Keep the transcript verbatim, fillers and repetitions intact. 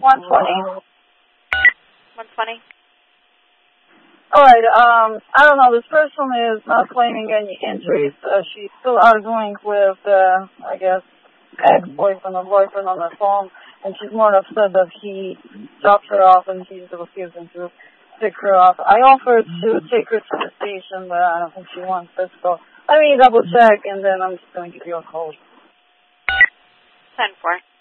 one twenty. one twenty. All right. Um, I don't know. This person is not claiming any injuries. Uh, she's still arguing with, uh, I guess, ex-boyfriend or boyfriend on the phone, and she's more upset that he dropped her off and he's refusing to pick her up. I offered to take her to the station, but I don't think she wants it. So let me double check, and then I'm just going to give you a call. ten four.